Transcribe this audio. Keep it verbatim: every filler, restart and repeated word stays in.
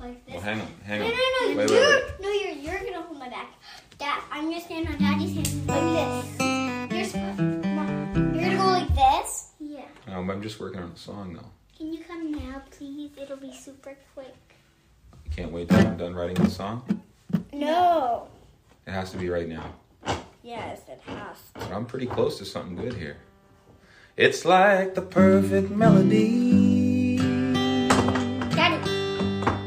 like this. Well, hang on, hang no, on. No, no, no, wait, you're, wait, wait. no, you're, you're gonna hold my back. Dad, I'm gonna stand on Daddy's hand like this. You're supposed, Mom, you're gonna go like this. Yeah. Um, I'm just working on a song though. Can you come now, please? It'll be super quick. You can't wait till I'm done writing the song? No. It has to be right now. Yes, it has. But I'm pretty close to something good here. It's like the perfect melody